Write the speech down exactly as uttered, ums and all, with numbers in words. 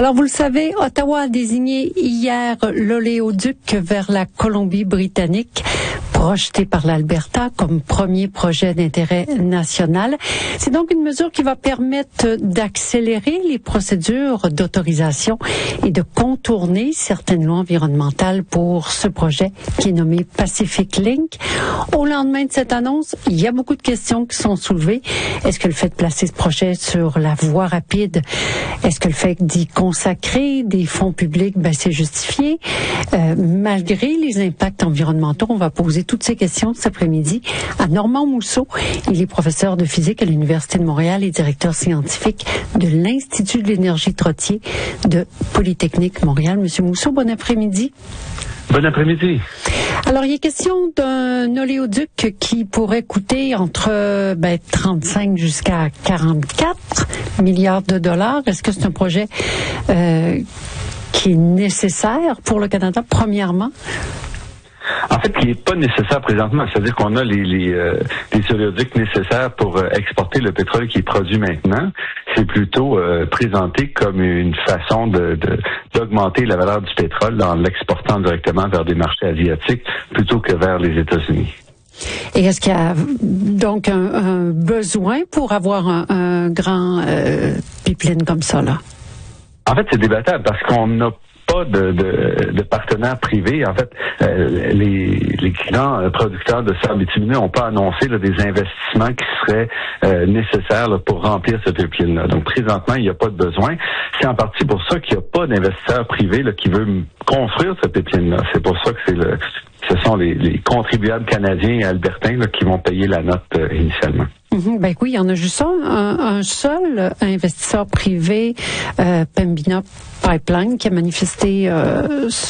Alors, vous le savez, Ottawa a désigné hier l'oléoduc vers la Colombie-Britannique, projeté par l'Alberta comme premier projet d'intérêt national. C'est donc une mesure qui va permettre d'accélérer les procédures d'autorisation et de contourner certaines lois environnementales pour ce projet qui est nommé Pacific Link. Au lendemain de cette annonce, il y a beaucoup de questions qui sont soulevées. Est-ce que le fait de placer ce projet sur la voie rapide, est-ce que le fait d'y consacrer des fonds publics, ben c'est justifié? Euh, malgré les impacts environnementaux, on va poser toutes ces questions cet après-midi à Normand Mousseau. Il est professeur de physique à l'Université de Montréal et directeur scientifique de l'Institut de l'énergie Trottier de Polytechnique Montréal. Monsieur Mousseau, bon après-midi. Bon après-midi. Alors, il est question d'un oléoduc qui pourrait coûter entre ben, trente-cinq jusqu'à quarante-quatre milliards de dollars. Est-ce que c'est un projet euh, qui est nécessaire pour le Canada, premièrement? En fait, qui n'est pas nécessaire présentement. C'est-à-dire qu'on a les, les, euh, les oléoducs nécessaires pour euh, exporter le pétrole qui est produit maintenant. C'est plutôt euh, présenté comme une façon de, de, d'augmenter la valeur du pétrole en l'exportant directement vers des marchés asiatiques plutôt que vers les États-Unis. Et est-ce qu'il y a donc un, un besoin pour avoir un, un grand euh, pipeline comme ça, là? En fait, c'est débattable parce qu'on n'a pas de, de, de partenaires privés. En fait, euh, les, les grands producteurs de sable bitumineux n'ont pas annoncé là, des investissements qui seraient euh, nécessaires là, pour remplir ce pipeline-là. Donc, présentement, il n'y a pas de besoin. C'est en partie pour ça qu'il n'y a pas d'investisseur privé là, qui veut construire ce pipeline-là. C'est pour ça que c'est le, ce sont les, les contribuables canadiens et albertains là, qui vont payer la note euh, initialement. Mm-hmm. Ben oui, il y en a juste un, un, un seul investisseur privé, euh, Pembina Pipeline, qui a manifesté euh,